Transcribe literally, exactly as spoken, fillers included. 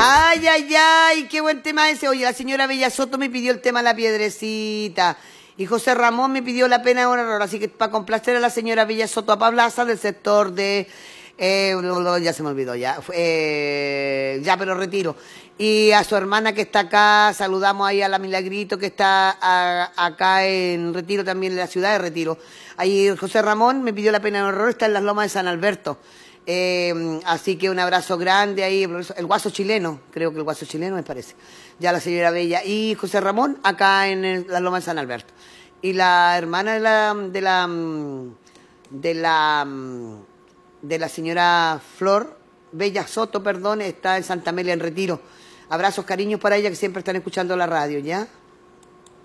Ay, ay, ay, qué buen tema ese. Oye, la señora Bella Soto me pidió el tema La Piedrecita. Y José Ramón me pidió La Pena de un Error. Así que para complacer a la señora Bella Soto a Pablaza del sector de... Eh, ya se me olvidó, ya. Eh, ya, pero retiro. Y a su hermana que está acá, saludamos ahí a la Milagrito que está a, acá en Retiro, también en la ciudad de Retiro. Ahí José Ramón me pidió La Pena de un Error, está en las lomas de San Alberto. Eh, así que un abrazo grande ahí, el guaso chileno, creo que el guaso chileno me parece, ya la señora Bella y José Ramón acá en el, la Loma de San Alberto. Y la hermana de la de la de la de la señora Flor Bella Soto, perdón, está en Santa Amelia en Retiro. Abrazos, cariños para ella que siempre están escuchando la radio, ¿ya?